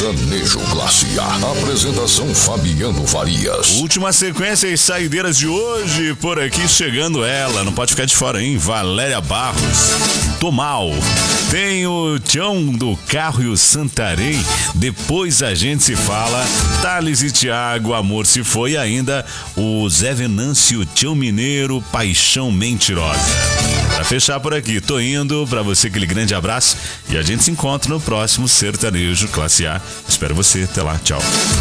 Sertanejo Classe A. Apresentação Fabiano Farias. Última sequência e saideiras de hoje. Por aqui chegando ela. Não pode ficar de fora, hein? Valéria Barros. Tô mal. Tem o Tião do Carro e o Santarém. Depois a gente se fala. Thales e Thiago, Amor se foi. E ainda o Zé Venâncio, Tião Mineiro, Paixão Mentirosa. Pra fechar por aqui, tô indo. Pra você aquele grande abraço. E a gente se encontra no próximo Sertanejo Classe A. Espero você. Até lá. Tchau.